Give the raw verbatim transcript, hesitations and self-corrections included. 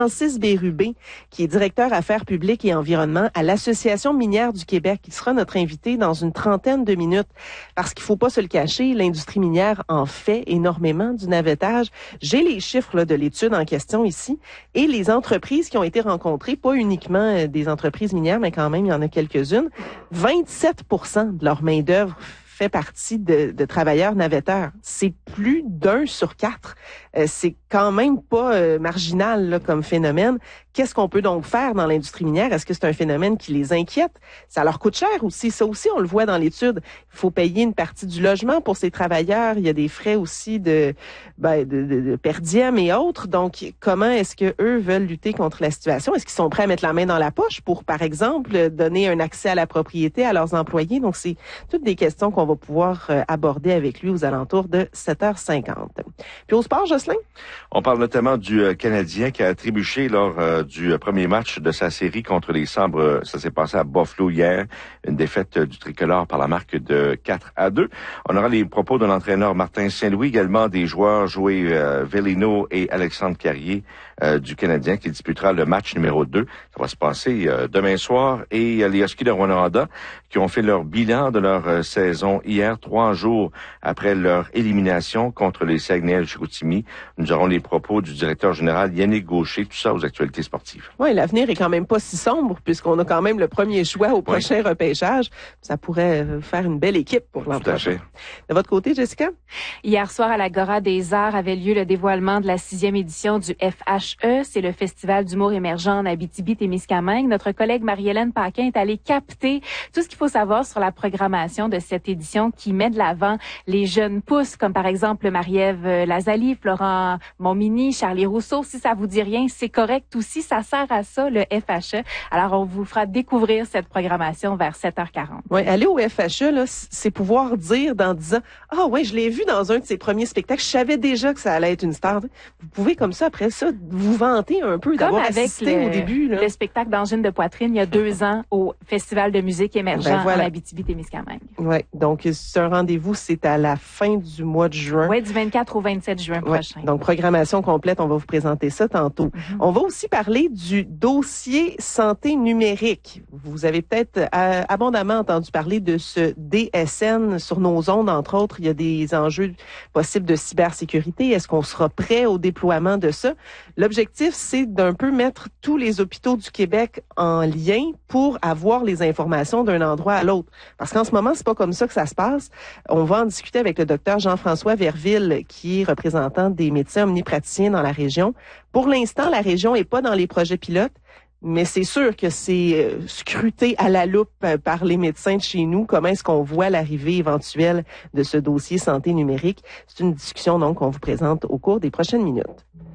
Francis Bérubé, qui est directeur affaires publiques et environnement à l'Association minière du Québec. Il sera notre invité dans une trentaine de minutes parce qu'il faut pas se le cacher, l'industrie minière en fait énormément du navettage. J'ai les chiffres là, de l'étude en question ici et les entreprises qui ont été rencontrées, pas uniquement des entreprises minières, mais quand même, il y en a quelques-unes. vingt-sept pour cent de leur main-d'œuvre fait partie de, de travailleurs navetteurs. C'est plus d'un sur quatre. Euh, c'est quand même pas euh, marginal là, comme phénomène. Qu'est-ce qu'on peut donc faire dans l'industrie minière? Est-ce que c'est un phénomène qui les inquiète? Ça leur coûte cher aussi. Ça aussi, on le voit dans l'étude. Il faut payer une partie du logement pour ces travailleurs. Il y a des frais aussi de, ben, de, de, de per diem et autres. Donc, comment est-ce que eux veulent lutter contre la situation? Est-ce qu'ils sont prêts à mettre la main dans la poche pour, par exemple, donner un accès à la propriété à leurs employés? Donc, c'est toutes des questions qu'on va pouvoir euh, aborder avec lui aux alentours de sept heures cinquante. Puis au sport, Jocelyn? On parle notamment du euh, Canadien qui a trébuché lors euh, du euh, premier match de sa série contre les Sabres. Ça s'est passé à Buffalo hier. Une défaite euh, du tricolore par la marque de quatre à deux. On aura les propos de l'entraîneur Martin Saint-Louis, également des joueurs joués euh, Velino et Alexandre Carrier euh, du Canadien qui disputera le match numéro deux. Ça va se passer euh, demain soir. Et euh, les Huskies de Rwanda qui ont fait leur bilan de leur euh, saison hier, trois jours après leur élimination contre les Saguenay-Chicoutimi. Nous aurons les propos du directeur général Yannick Gaucher, tout ça aux actualités sportives. Oui, l'avenir est quand même pas si sombre puisqu'on a quand même le premier choix au prochain oui. repêchage. Ça pourrait faire une belle équipe pour l'an prochain. De votre côté, Jessica? Hier soir, à l'Agora des Arts avait lieu le dévoilement de la sixième édition du F H E. C'est le Festival d'humour émergent en Abitibi-Témiscamingue. Notre collègue Marie-Hélène Paquin est allée capter tout ce qu'il faut savoir sur la programmation de cette édition qui met de l'avant les jeunes pousses, comme par exemple Marie-Ève Lazali, Florent Montminy, Charlie Rousseau. Si ça vous dit rien, c'est correct aussi. Ça sert à ça, le F H E. Alors, on vous fera découvrir cette programmation vers sept heures quarante. Oui, aller au F H E, là, c'est pouvoir dire dans dix ans, « Ah ouais, je l'ai vu dans un de ses premiers spectacles. Je savais déjà que ça allait être une star. » Vous pouvez, comme ça, après ça, vous vanter un peu d'avoir assisté le, au début. Là. Le spectacle d'Angine de poitrine, il y a deux ans, au Festival de musique émergent ben voilà. en Abitibi-Témiscamingue. Oui, donc c'est un rendez-vous, c'est à la fin du mois de juin. Oui, du vingt-quatre au vingt-sept juin ouais. prochain. Donc, programmation complète, on va vous présenter ça tantôt. Mm-hmm. On va aussi parler du dossier santé numérique. Vous avez peut-être euh, abondamment entendu parler de ce D S N sur nos ondes, entre autres. Il y a des enjeux possibles de cybersécurité. Est-ce qu'on sera prêt au déploiement de ça? L'objectif, c'est d'un peu mettre tous les hôpitaux du Québec en lien pour avoir les informations d'un endroit à l'autre. Parce qu'en ce moment, c'est pas comme ça que ça se passe. On va en discuter avec le docteur Jean-François Verville, qui est représentant des médecins omnipraticiens dans la région. Pour l'instant, la région est pas dans les projets pilotes, mais c'est sûr que c'est scruté à la loupe par les médecins de chez nous. Comment est-ce qu'on voit l'arrivée éventuelle de ce dossier santé numérique? C'est une discussion donc qu'on vous présente au cours des prochaines minutes.